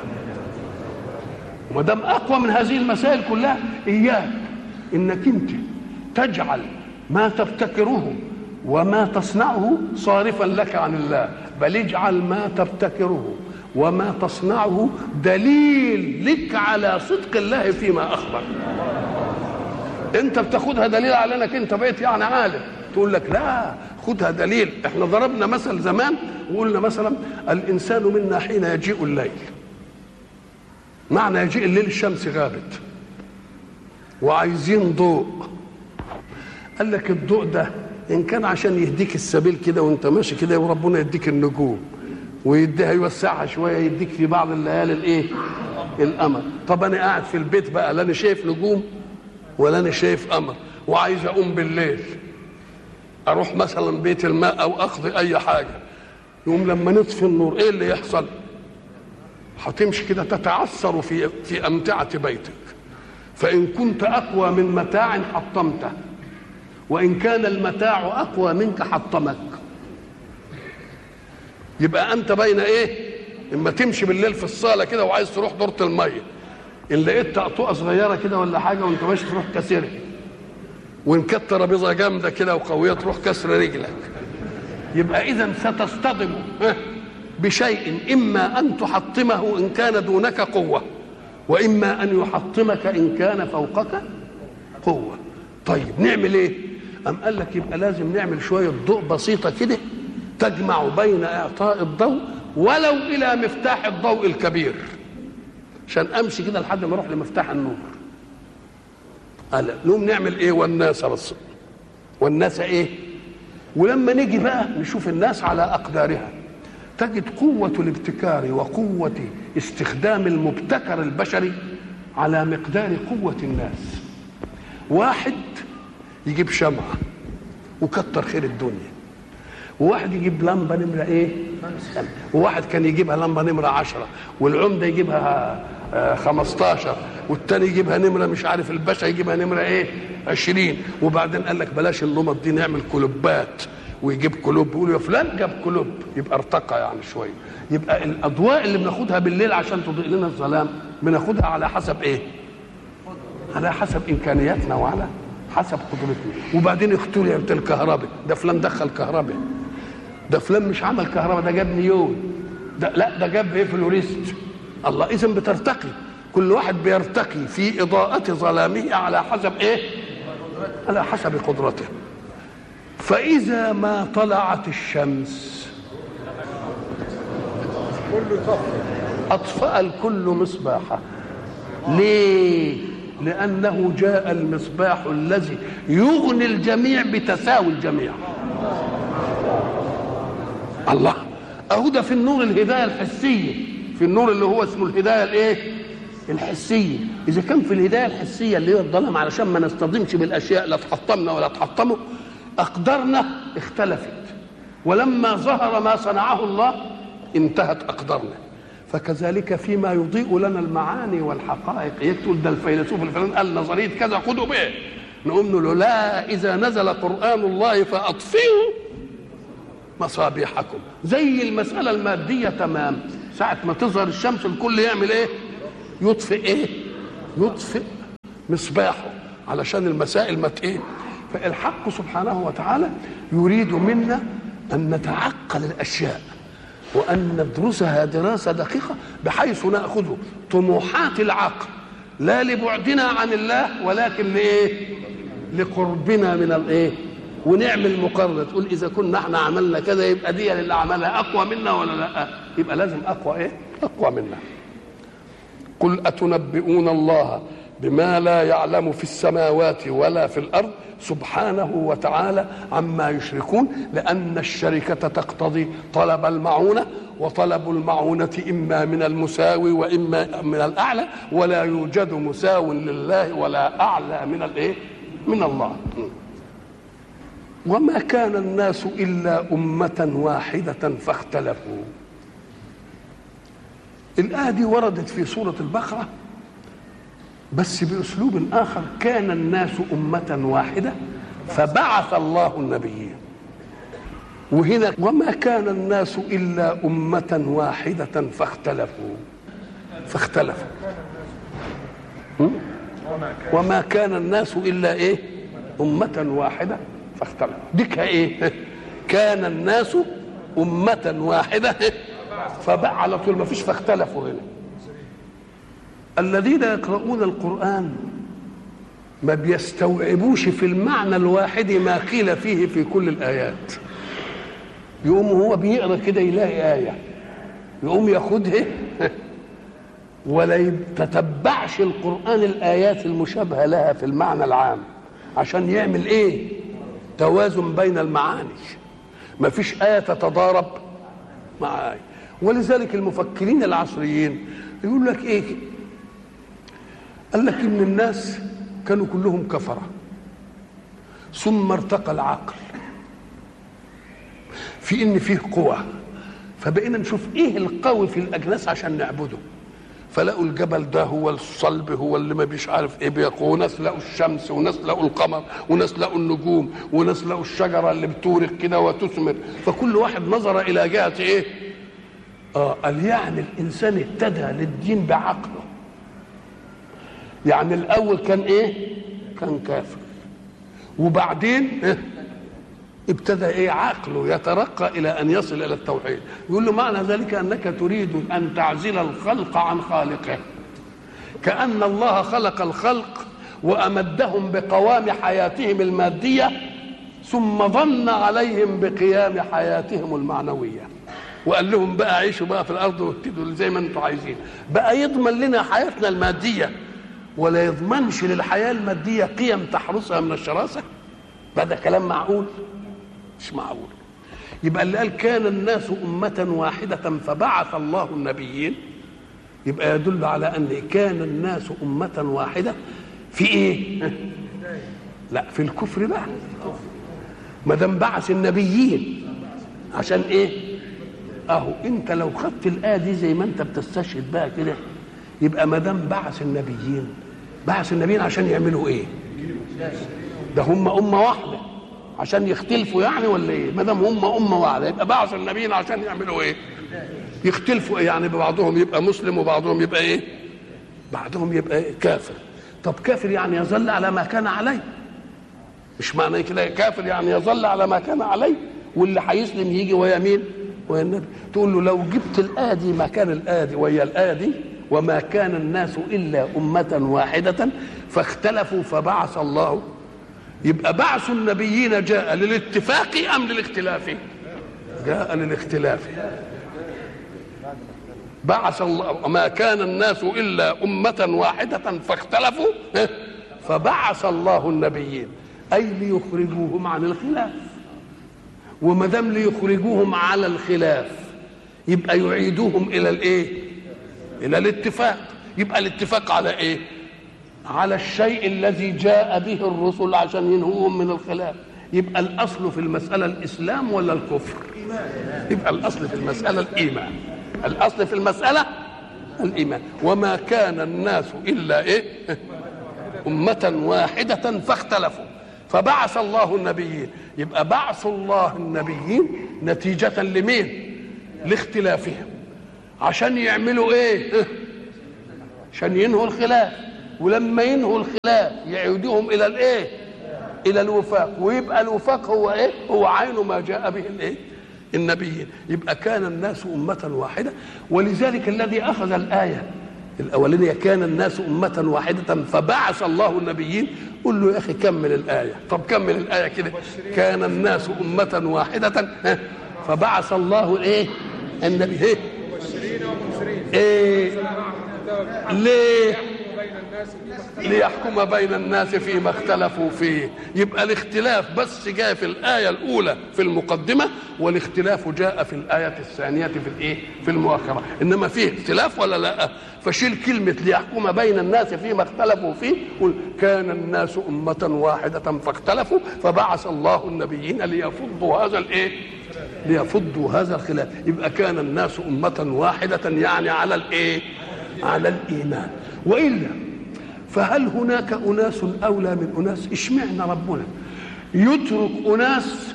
وما دام اقوى من هذه المسائل كلها اياك انك انت تجعل ما تبتكره وما تصنعه صارفا لك عن الله، بل اجعل ما تبتكره وما تصنعه دليل لك على صدق الله فيما اخبر. انت بتاخدها دليل على انك انت بقيت يعني عالم، تقول لك لا خدها دليل. احنا ضربنا مثل زمان وقلنا مثلا الانسان منا حين يجيء الليل. معنى يجيء الليل الشمس غابت وعايزين ضوء. قال لك الضوء ده ان كان عشان يهديك السبيل كده وانت ماشي كده وربنا يديك النجوم ويديها يوسعها شويه يديك في بعض الليالي الايه القمر. طب انا قاعد في البيت بقى لا انا شايف نجوم ولا انا شايف قمر وعايز اقوم بالليل اروح مثلا بيت الماء او اقضي اي حاجه، يقوم لما نطفي النور ايه اللي يحصل؟ هتمشي كده تتعثر في امتعه بيتك. فان كنت اقوى من متاع حطمته، وإن كان المتاع أقوى منك حطمك. يبقى أنت بين إيه؟ إما تمشي بالليل في الصالة كده وعايز تروح دورة المية، إن لقيت طقطقة صغيرة كده ولا حاجة وأنت ماشي تروح كسرها، وإن كانت ترابيزة جامدة كده وقوية تروح كسر رجلك. يبقى إذا ستصطدم بشيء إما أن تحطمه إن كان دونك قوة، وإما أن يحطمك إن كان فوقك قوة. طيب نعمل إيه؟ أم قال لك يبقى لازم نعمل شوية ضوء بسيطة كده تجمع بين إعطاء الضوء ولو إلى مفتاح الضوء الكبير، عشان أمشي كده لحد ما أروح لمفتاح النور. قال نقوم نعمل إيه؟ والناس بس، والناس إيه؟ ولما نيجي بقى نشوف الناس على أقدارها تجد قوة الابتكار وقوة استخدام المبتكر البشري على مقدار قوة الناس. واحد يجيب شمعة وكتر خير الدنيا، وواحد يجيب لمبة نمرة ايه؟ وواحد كان يجيبها لمبة نمرة 10، والعمدة يجيبها 15، والتاني يجيبها نمرة مش عارف الباشا يجيبها نمرة ايه؟ 20. وبعدين قال لك بلاش النمط دي نعمل كلوبات، ويجيب كلوب يقولوا يا فلان جاب كلوب، يبقى ارتقى يعني شوية. يبقى الأضواء اللي بناخدها بالليل عشان تضيء لنا الظلام بناخدها على حسب ايه؟ على حسب إمكانياتنا وعلى حسب قدرتنا. وبعدين اخترعت الكهرباء، ده فلان دخل كهرباء، ده فلان مش عمل كهرباء، ده جاب نيون، ده لا ده جاب ايه فلوريست. الله، اذا بترتقي، كل واحد بيرتقي في اضاءة ظلامه على حسب ايه؟ على حسب قدرته. فاذا ما طلعت الشمس اطفأ الكل مصباحه. ليه؟ لأنه جاء المصباح الذي يغني الجميع بتساوي الجميع. الله، أهو ده في النور الهداية الحسية، في النور اللي هو اسمه الهداية الايه؟ الحسية. إذا كان في الهداية الحسية اللي هي الظلام علشان ما نصطدمش بالأشياء لا تحطمنا ولا تحطمه، أقدارنا اختلفت ولما ظهر ما صنعه الله انتهت أقدارنا. فكذلك فيما يضيء لنا المعاني والحقائق، يقول ده الفيلسوف الفلاني قال نظرية كذا خدوا به، نقول له لا، إذا نزل قرآن الله فأطفئوا مصابيحكم. زي المسألة المادية تمام، ساعة ما تظهر الشمس الكل يعمل ايه؟ يطفئ ايه؟ يطفئ مصباحه علشان المسائل ما ايه. فالحق سبحانه وتعالى يريد منا أن نتعقل الأشياء وأن ندرسها دراسة دقيقة بحيث نأخذ طموحات العقل لا لبعدنا عن الله ولكن لإيه؟ لقربنا من الإيه؟ ونعمل مقارنة، تقول إذا كنا احنا عملنا كذا يبقى دي اللي عملها أقوى منا ولا لا؟ يبقى لازم أقوى إيه؟ أقوى منا. قل أتنبئون الله بما لا يعلم في السماوات ولا في الأرض سبحانه وتعالى عما يشركون، لأن الشركة تقتضي طلب المعونة، وطلب المعونة إما من المساوي وإما من الأعلى، ولا يوجد مساو لله ولا أعلى من الإيه؟ من الله. وما كان الناس إلا أمة واحدة فاختلفوا. الآية دي وردت في سورة البقرة بس بأسلوب آخر، كان الناس أمة واحدة فبعث الله النبيين. وهنا وما كان الناس إلا أمة واحدة فاختلفوا وما كان الناس إلا إيه؟ أمة واحدة فاختلفوا. ديك إيه؟ كان الناس أمة واحدة فبقى على طول ما فيش فاختلفوا. هنا الذين يقرؤون القرآن ما بيستوعبوش في المعنى الواحد ما قيل فيه في كل الآيات. يقوم هو بيقرأ كده يلاقي آية يقوم ياخدها ولا يتتبعش القرآن الآيات المشابهة لها في المعنى العام عشان يعمل إيه؟ توازن بين المعاني. ما فيش آية تتضارب مع آية. ولذلك المفكرين العصريين يقول لك إيه؟ قال لك إن الناس كانوا كلهم كفرة ثم ارتقى العقل في إن فيه قوة، فبقينا نشوف إيه القوي في الأجناس عشان نعبده. فلقوا الجبل ده هو الصلب، هو اللي ما بيش عارف ايه بيقوى، وناس لقوا الشمس، وناس لقوا القمر، وناس لقوا النجوم، وناس لقوا الشجره اللي بتورق كده وتثمر. فكل واحد نظر الى جهه ايه؟ قال يعني الانسان اهتدى للدين بعقله. يعني الاول كان ايه؟ كان كافر، وبعدين ابتدى ايه؟ عقله يترقى الى ان يصل الى التوحيد. يقول له معنى ذلك انك تريد ان تعزل الخلق عن خالقه، كأن الله خلق الخلق وامدهم بقوام حياتهم الماديه ثم ظن عليهم بقيام حياتهم المعنويه وقال لهم بقى عيشوا بقى في الارض واهتدوا زي ما انتم عايزين. بقى يضمن لنا حياتنا الماديه ولا يضمنش للحياه الماديه قيم تحرسها من الشراسه؟ ده كلام معقول؟ مش معقول. يبقى اللي قال كان الناس أمة واحدة فبعث الله النبيين يبقى يدل على أن كان الناس أمة واحدة في إيه؟ لا في الكفر بقى. ما دام بعث النبيين عشان إيه؟ أهو أنت لو خدت الآية دي زي ما أنت بتستشهد بقى كده يبقى ما دام بعث النبيين عشان يعملوا إيه؟ ده هم أمة واحدة عشان يختلفوا يعني ولا ايه؟ ما دام هم امه واحده يبقى بعث النبيين عشان يعملوا ايه؟ يختلفوا يعني بعضهم يبقى مسلم وبعضهم يبقى ايه؟ بعضهم يبقى إيه؟ كافر. طب كافر يعني يظل على ما كان عليه، مش معنى كده كافر يعني يظل على ما كان عليه، واللي هيسلم يجي ويا مين؟ ويا النبي. تقول له لو جبت الايه دي مكان الايه دي ويا الايه دي وما كان الناس الا امه واحده فاختلفوا فبعث الله، يبقى بعث النبيين جاء للاتفاق ام للاختلاف؟ جاء للاختلاف. بعث الله ما كان الناس الا امه واحده فاختلفوا فبعث الله النبيين اي ليخرجوهم عن الخلاف. وما دام ليخرجوهم على الخلاف يبقى يعيدوهم الى الايه؟ الى الاتفاق. يبقى الاتفاق على ايه؟ على الشيء الذي جاء به الرسل عشان ينهوهم من الخلاف. يبقى الأصل في المسألة الإسلام ولا الكفر؟ يبقى الأصل في المسألة الإيمان. الأصل في المسألة الإيمان. وما كان الناس إلا أمة واحدة فاختلفوا فبعث الله النبيين. يبقى بعث الله النبيين نتيجة لمين؟ لاختلافهم، عشان يعملوا عشان ينهوا الخلاف، ولما ينهوا الخلاف يعودهم إلى إلى الوفاق، ويبقى الوفاق هو عين ما جاء به النبيين. يبقى كان الناس أمة واحدة. ولذلك الذي أخذ الآية الأولانية كان الناس أمة واحدة فبعث الله النبيين، قل له يا أخي كمل الآية. طب كمل الآية كده، كان الناس أمة واحدة فبعث الله النبي مبشرين ومنذرين ليه؟ ليحكم بين الناس فيما اختلفوا فيه. يبقى الاختلاف بس جاء في الآية الأولى في المقدمة، والاختلاف جاء في الآية الثانية في المؤخرة. إنما فيه اختلاف ولا لا؟ فشيل كلمة ليحكم بين الناس فيما اختلفوا فيه، قل كان الناس أمة واحدة فاختلفوا فبعث الله النبيين ليفضوا هذا الخلاف. يبقى كان الناس أمة واحدة يعني على على الإيمان. وإلا فهل هناك أناس أولى من أناس؟ اشمعنا ربنا يترك أناس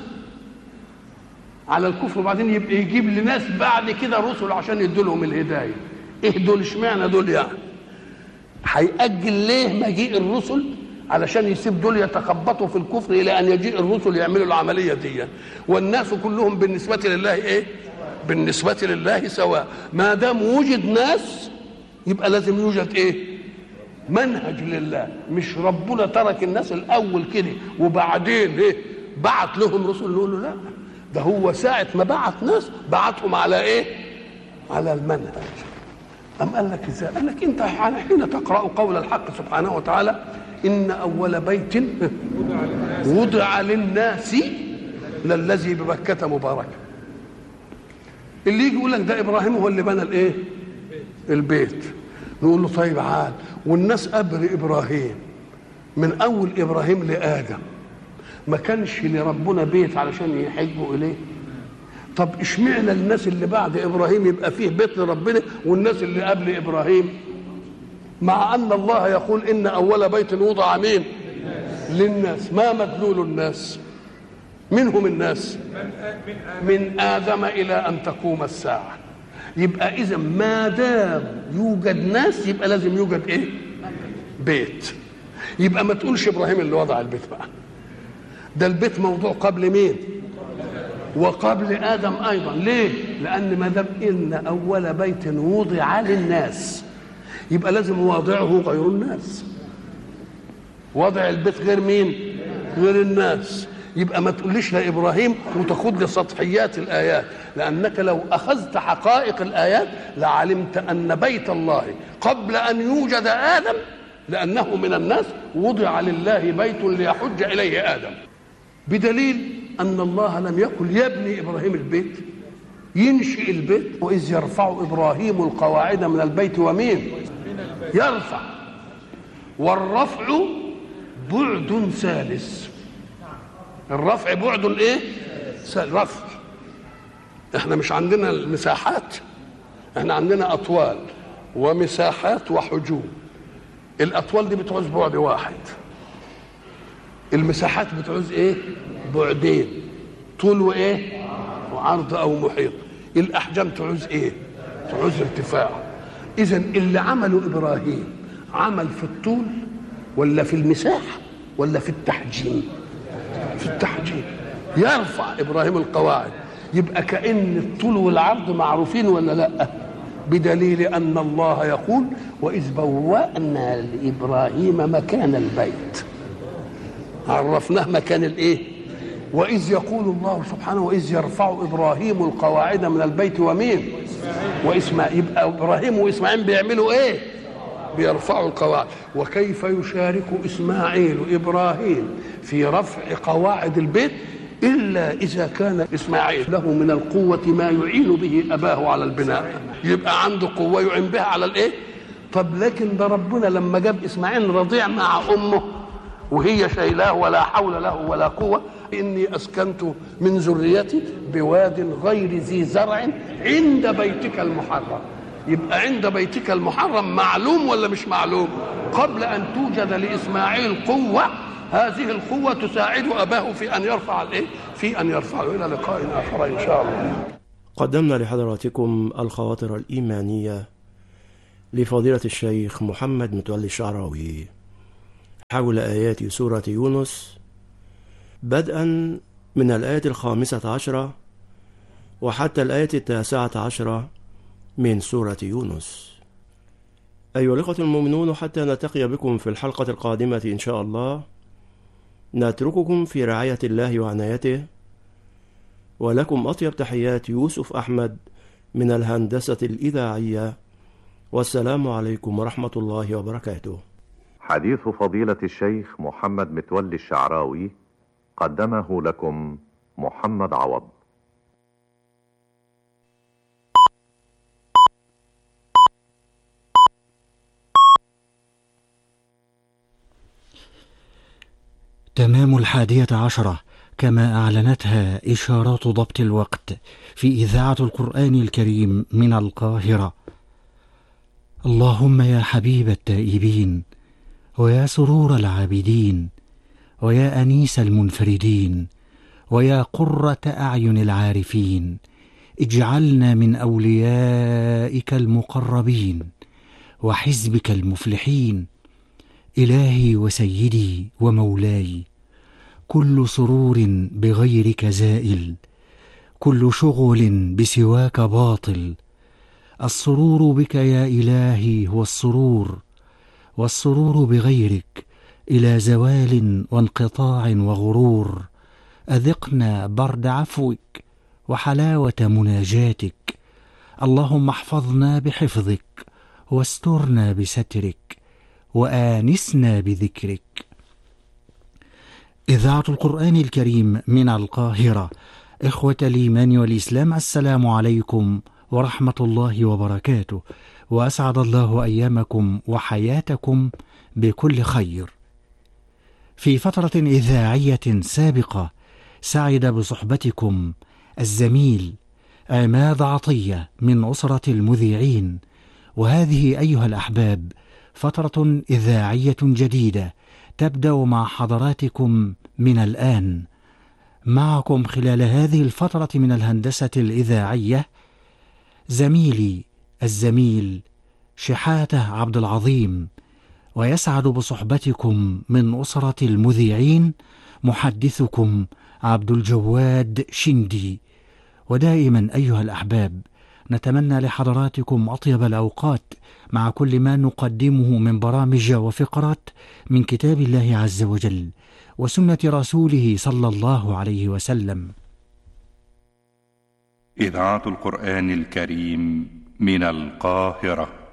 على الكفر وبعدين يبقى يجيب لناس بعد كده رسل عشان يدولهم الهداية؟ دول اشمعنا دول؟ يعني هيأجل ليه مجيء الرسل علشان يسيب دول يتخبطوا في الكفر إلى أن يجيء الرسل يعملوا العملية دي؟ والناس كلهم بالنسبة لله بالنسبة لله سواء. ما دام وجد ناس يبقى لازم يوجد منهج لله. مش ربنا ترك الناس الاول كده وبعدين بعت لهم رسل نقول له لا، ده هو ساعه ما بعت ناس بعتهم على على المنهج. أم قال لك ازاي؟ قال لك انت حين تقرا قول الحق سبحانه وتعالى ان اول بيت وضع للناس للذي ببكة مباركا. اللي يجي يقول لك ده ابراهيم هو اللي بنى البيت، نقول له طيب عال، والناس قبل ابراهيم من اول ابراهيم لادم ما كانش لربنا بيت علشان يحجوا اليه؟ طب اشمعنى الناس اللي بعد ابراهيم يبقى فيه بيت لربنا والناس اللي قبل ابراهيم؟ مع ان الله يقول ان اول بيت وضع للناس. ما مدلول الناس؟ منهم الناس من ادم الى ان تقوم الساعه. يبقى اذا ما دام يوجد ناس يبقى لازم يوجد بيت. يبقى ما تقولش ابراهيم اللي وضع البيت بقى، ده البيت موضوع قبل مين؟ وقبل ادم ايضا. ليه؟ لان ما دام ان اول بيت وضع للناس يبقى لازم واضعه غير الناس. وضع البيت غير مين؟ غير الناس. يبقى ما تقوليش لا ابراهيم وتاخد لي سطحيات الايات، لانك لو اخذت حقائق الايات لعلمت ان بيت الله قبل ان يوجد ادم لانه من الناس وضع لله بيت ليحج اليه ادم، بدليل ان الله لم يقل يبني ابراهيم البيت، ينشئ البيت. واذ يرفع ابراهيم القواعد من البيت ومين يرفع، والرفع بعد ثالث. الرفع بعد رفع. احنا مش عندنا المساحات، احنا عندنا اطوال ومساحات وحجوم. الاطوال دي بتعوز بعد واحد، المساحات بتعوز بعدين، طول وعرض او محيط. الاحجام تعوز تعوز ارتفاع. اذا اللي عمله ابراهيم عمل في الطول ولا في المساحه ولا في التحجيم؟ في التحجيم. يرفع ابراهيم القواعد، يبقى كأن الطول والعرض معروفين ولا لا؟ بدليل ان الله يقول واذ بوأنا لابراهيم مكان البيت، عرفناه مكان واذ يقول الله سبحانه واذ يرفع ابراهيم القواعد من البيت ومين واسماعيل. يبقى ابراهيم واسماعيل بيعملوا بيرفعوا القواعد. وكيف يشارك اسماعيل ابراهيم في رفع قواعد البيت الا اذا كان اسماعيل له من القوه ما يعين به اباه على البناء، يبقى عنده قوه يعين بها على طب لكن ده ربنا لما جاب اسماعيل رضيع مع امه وهي شايلاه ولا حول له ولا قوة. إني أسكنت من ذريتي بواد غير ذي زرع عند بيتك المحرم. يبقى عند بيتك المحرم معلوم ولا مش معلوم؟ قبل أن توجد لإسماعيل قوة، هذه القوة تساعد أباه في أن يرفع الإيه؟ في أن يرفعه. إلى لقاء آخر إن شاء الله. قدمنا لحضراتكم الخواطر الإيمانية لفضيلة الشيخ محمد متولي الشعراوي حول آيات سورة يونس، بدءا من الآية 15 وحتى الآية 19 من سورة يونس. أيها الأخوة المؤمنون، حتى نلتقي بكم في الحلقة القادمة إن شاء الله، نترككم في رعاية الله وعنايته، ولكم أطيب تحيات يوسف أحمد من الهندسة الإذاعية، والسلام عليكم ورحمة الله وبركاته. حديث فضيلة الشيخ محمد متولي الشعراوي قدمه لكم محمد عوض. تمام 11 كما أعلنتها إشارات ضبط الوقت في إذاعة القرآن الكريم من القاهرة. اللهم يا حبيب التائبين، ويا سرور العابدين، ويا أنيس المنفردين، ويا قرة أعين العارفين، اجعلنا من أوليائك المقربين وحزبك المفلحين. إلهي وسيدي ومولاي، كل سرور بغيرك زائل، كل شغل بسواك باطل. السرور بك يا إلهي هو السرور، والسرور بغيرك إلى زوال وانقطاع وغرور. أذقنا برد عفوك وحلاوة مناجاتك. اللهم احفظنا بحفظك، واسترنا بسترك، وآنسنا بذكرك. إذاعة القرآن الكريم من القاهرة. إخوة الإيمان والإسلام، السلام عليكم ورحمة الله وبركاته، وأسعد الله أيامكم وحياتكم بكل خير. في فترة إذاعية سابقة سعد بصحبتكم الزميل عماد عطية من أسرة المذيعين، وهذه أيها الأحباب فترة إذاعية جديدة تبدأ مع حضراتكم من الآن. معكم خلال هذه الفترة من الهندسة الإذاعية زميلي الزميل شحاتة عبد العظيم، ويسعد بصحبتكم من أسرة المذيعين محدثكم عبد الجواد شندي. ودائما أيها الأحباب نتمنى لحضراتكم أطيب الأوقات مع كل ما نقدمه من برامج وفقرات من كتاب الله عز وجل وسنة رسوله صلى الله عليه وسلم. إذاعة القرآن الكريم من القاهرة.